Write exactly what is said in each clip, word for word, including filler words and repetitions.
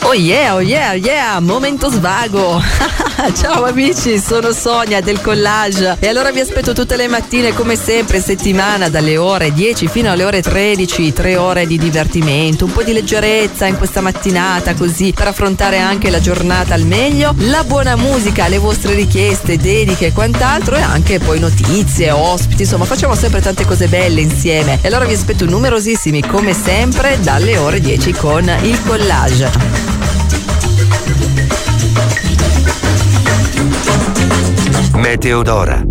Oh yeah, oh yeah, oh yeah, momento svago. Ciao amici, sono Sonia del Collage e allora vi aspetto tutte le mattine come sempre in settimana dalle ore dieci fino alle ore tredici, tre ore di divertimento, un po' di leggerezza in questa mattinata così per affrontare anche la giornata al meglio, la buona musica, le vostre richieste, dediche e quant'altro e anche poi notizie, ospiti, insomma facciamo sempre tante cose belle insieme e allora vi aspetto numerosissimi come sempre dalle ore dieci con il Collage. Meteodora.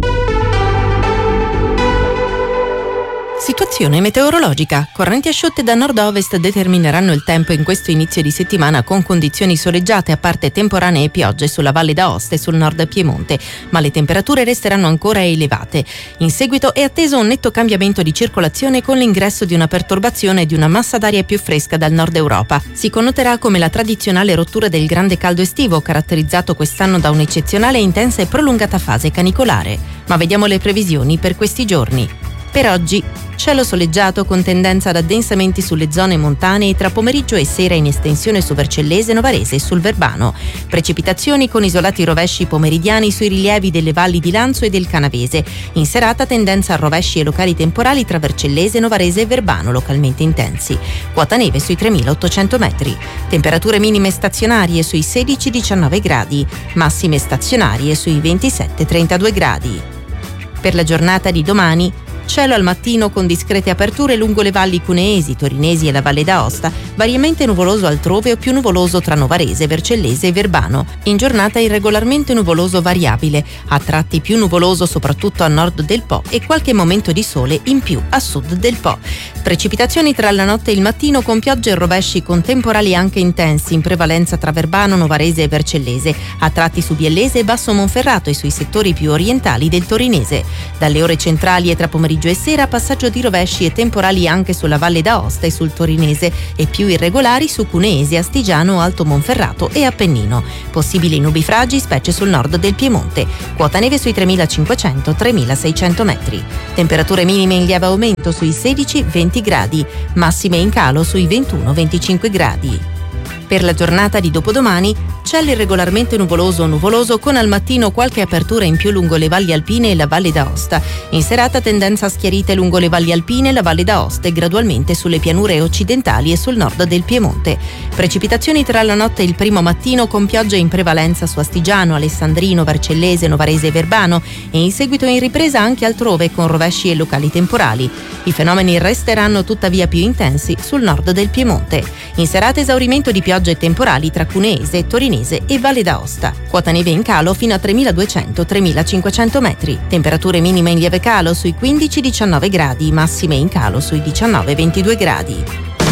Situazione meteorologica. Correnti asciutte da nord-ovest determineranno il tempo in questo inizio di settimana con condizioni soleggiate a parte temporanee e piogge sulla Valle d'Aosta e sul nord Piemonte, ma le temperature resteranno ancora elevate. In seguito è atteso un netto cambiamento di circolazione con l'ingresso di una perturbazione e di una massa d'aria più fresca dal nord Europa. Si connoterà come la tradizionale rottura del grande caldo estivo, caratterizzato quest'anno da un'eccezionale, intensa e prolungata fase canicolare. Ma vediamo le previsioni per questi giorni. Per oggi, cielo soleggiato con tendenza ad addensamenti sulle zone montanee tra pomeriggio e sera in estensione su Vercellese, Novarese e sul Verbano. Precipitazioni con isolati rovesci pomeridiani sui rilievi delle valli di Lanzo e del Canavese. In serata tendenza a rovesci e locali temporali tra Vercellese, Novarese e Verbano, localmente intensi. Quota neve sui tremilaottocento metri. Temperature minime stazionarie sui sedici diciannove gradi, massime stazionarie sui ventisette trentadue gradi. Per la giornata di domani, cielo al mattino con discrete aperture lungo le valli cuneesi, torinesi e la Valle d'Aosta, variamente nuvoloso altrove o più nuvoloso tra Novarese, Vercellese e Verbano. In giornata irregolarmente nuvoloso variabile, a tratti più nuvoloso soprattutto a nord del Po e qualche momento di sole in più a sud del Po. Precipitazioni tra la notte e il mattino con piogge e rovesci con temporali anche intensi, in prevalenza tra Verbano, Novarese e Vercellese, a tratti su Biellese e Basso Monferrato e sui settori più orientali del torinese. Dalle ore centrali e tra pomeriggio e sera passaggio di rovesci e temporali anche sulla Valle d'Aosta e sul torinese e più irregolari su Cuneese, Astigiano, Alto Monferrato e Appennino. Possibili nubifragi specie sul nord del Piemonte. Quota neve sui tremilacinquecento tremilaseicento metri. Temperature minime in lieve aumento sui sedici venti gradi, massime in calo sui ventuno venticinque gradi. Per la giornata di dopodomani, cielo irregolarmente nuvoloso o nuvoloso con al mattino qualche apertura in più lungo le valli alpine e la Valle d'Aosta. In serata tendenza a schiarite lungo le valli alpine e la Valle d'Aosta e gradualmente sulle pianure occidentali e sul nord del Piemonte. Precipitazioni tra la notte e il primo mattino con piogge in prevalenza su Astigiano, Alessandrino, Vercellese, Novarese e Verbano e in seguito in ripresa anche altrove con rovesci e locali temporali. I fenomeni resteranno tuttavia più intensi sul nord del Piemonte. In serata esaurimento di piogge e temporali tra Cuneese, Torinese e Valle d'Aosta. Quota neve in calo fino a tremiladuecento tremilacinquecento metri. Temperature minime in lieve calo sui quindici diciannove gradi, massime in calo sui diciannove ventidue gradi.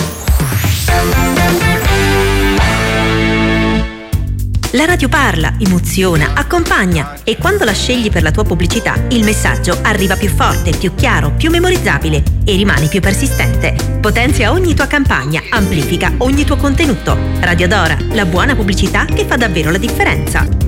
La radio parla, emoziona, accompagna e quando la scegli per la tua pubblicità il messaggio arriva più forte, più chiaro, più memorizzabile e rimane più persistente. Potenzia ogni tua campagna, amplifica ogni tuo contenuto. Radio Dora, la buona pubblicità che fa davvero la differenza.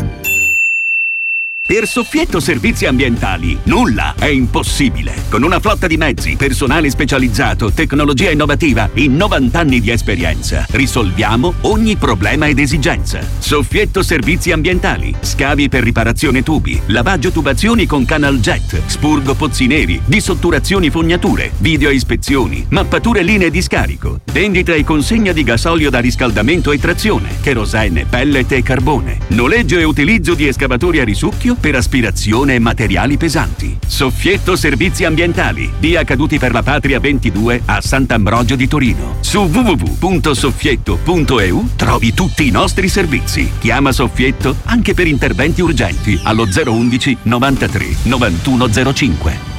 Per Soffietto Servizi Ambientali nulla è impossibile. Con una flotta di mezzi, personale specializzato, tecnologia innovativa, in novanta anni di esperienza, risolviamo ogni problema ed esigenza. Soffietto Servizi Ambientali, scavi per riparazione tubi, lavaggio tubazioni con canal jet, spurgo pozzi neri, dissotturazioni fognature, video ispezioni, mappature linee di scarico, vendita e consegna di gasolio da riscaldamento e trazione, kerosene, pellet e carbone, noleggio e utilizzo di escavatori a risucchio per aspirazione e materiali pesanti. Soffietto Servizi Ambientali, via Caduti per la Patria ventidue a Sant'Ambrogio di Torino. Su w w w punto soffietto punto e u trovi tutti i nostri servizi. Chiama Soffietto anche per interventi urgenti allo zero undici novantatré novantuno zero cinque.